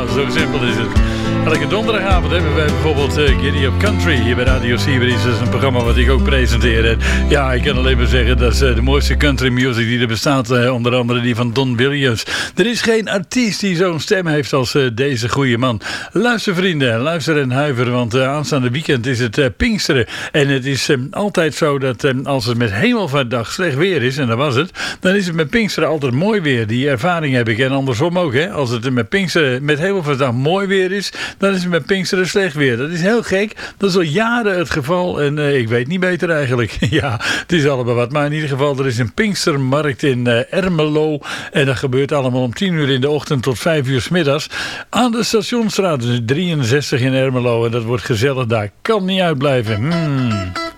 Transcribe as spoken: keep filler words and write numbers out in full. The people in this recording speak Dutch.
Ja, zo simpel is het. Elke donderdagavond hebben wij bijvoorbeeld uh, Giddy Up Country hier bij Radio Seabreeze. Dat is een programma wat ik ook presenteer. En ja, ik kan alleen maar zeggen, dat is uh, de mooiste country music die er bestaat. Uh, onder andere die van Don Williams. Er is geen artiest die zo'n stem heeft als uh, deze goede man. Luister vrienden, luister en huiver, want uh, aanstaande weekend is het uh, Pinksteren. En het is uh, altijd zo dat uh, als het met Hemelvaartdag slecht weer is, en dat was het, dan is het met Pinksteren altijd mooi weer. Die ervaring heb ik. En andersom ook, hè. Als het met Pinksteren, met Hemelvaartdag mooi weer is, dan is het met Pinksteren slecht weer. Dat is heel gek. Dat is al jaren het geval. En uh, ik weet niet beter eigenlijk. Ja, het is allemaal wat. Maar in ieder geval, er is een Pinkstermarkt in uh, Ermelo. En dat gebeurt allemaal om tien uur in de ochtend tot vijf uur 's middags. Aan de Stationsstraat, dus drieënzestig in Ermelo. En dat wordt gezellig daar. Kan niet uitblijven. Hmm.